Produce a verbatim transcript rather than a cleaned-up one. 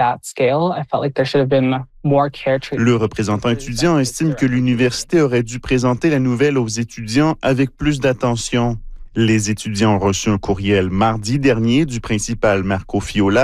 Le représentant étudiant estime que l'université aurait dû présenter la nouvelle aux étudiants avec plus d'attention. Les étudiants ont reçu un courriel mardi dernier du principal Marco Fiola